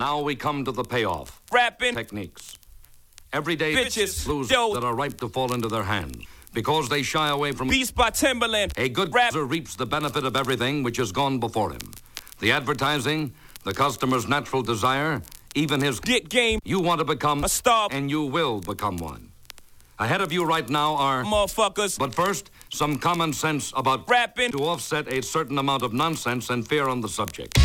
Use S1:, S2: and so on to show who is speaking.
S1: Now we come to the payoff.
S2: Rapping
S1: Techniques. Everyday
S2: bitches,
S1: clues
S2: dope.
S1: that are ripe to fall into their hands. Because they shy away from
S2: Beast by Timberland.
S1: a good rapper reaps the benefit of everything which has gone before him. The advertising, the customer's natural desire, even his
S2: Get game.
S1: You want to become
S2: A star.
S1: and you will become one. Ahead of you right now are
S2: Motherfuckers.
S1: But first, some common sense about
S2: Rapping.
S1: to offset a certain amount of nonsense and fear on the subject.